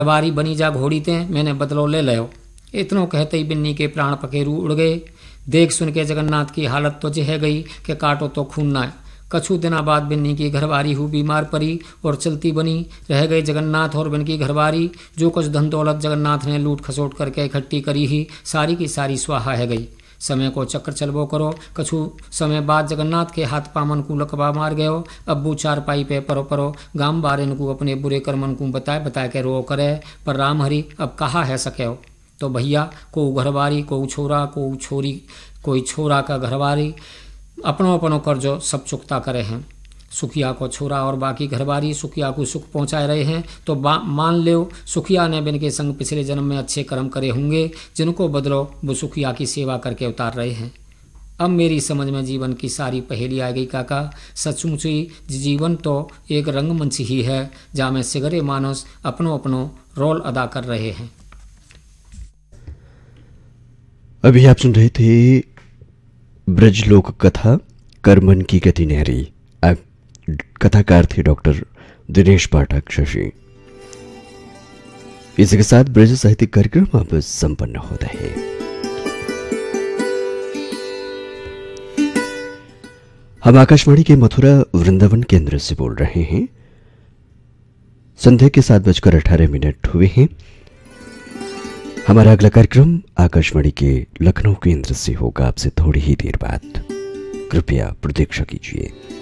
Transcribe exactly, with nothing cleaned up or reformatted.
सवारी बनी जा घोड़ी ते, मैंने बदलो ले लो। इतनों कहते ही बिन्नी के प्राण पखेरू उड़ गए। देख सुन के जगन्नाथ की हालत तो जह गई कि काटो तो खून ना है। कछु दिना बाद बिन्नी की घरवारी हु बीमार पड़ी और चलती बनी। रह गए जगन्नाथ और बिन की घरवारी। जो कुछ धन दौलत जगन्नाथ ने लूट खसोट करके इकट्ठी करी ही, सारी की सारी स्वाहा है गई। समय को चक्कर चलबो करो। कछु समय बाद जगन्नाथ के हाथ पामन को लकबा मार गयो। अब्बू चार पाई पे परो परो गाम बारेन को अपने बुरे कर्मन को बताए बताए के रो करे। पर राम हरि अब कहा है सके हो। तो भैया को घरवारी, को छोरा, को छोरी, कोई छोरा का घरवारी, अपनों अपनों कर्जो सब चुकता करे हैं। सुखिया को छोरा और बाकी घरवारी सुखिया को सुख पहुंचाए रहे हैं। तो मान लो सुखिया ने बिन के संग पिछले जन्म में अच्छे कर्म करे होंगे, जिनको बदलो वो सुखिया की सेवा करके उतार रहे हैं। अब मेरी समझ में जीवन की सारी पहेली आ गई काका। सचमुच ही जीवन तो एक रंगमंच ही है, जहाँ में सिगरे मानस अपनों अपनों रोल अदा कर रहे हैं। अभी आप सुन रहे थे ब्रज लोक कथा कर्मन की गति नहरी। कथाकार थे डॉक्टर दिनेश पाठक शशि। इसी के साथ ब्रज साहित्यिक कार्यक्रम अब संपन्न होता है। हम आकाशवाणी के मथुरा वृंदावन केंद्र से बोल रहे हैं। संध्या के सात बजकर अठारह मिनट हुए हैं। हमारा अगला कार्यक्रम आकाशवाणी के लखनऊ केंद्र से होगा आपसे थोड़ी ही देर बाद। कृपया प्रतीक्षा कीजिए।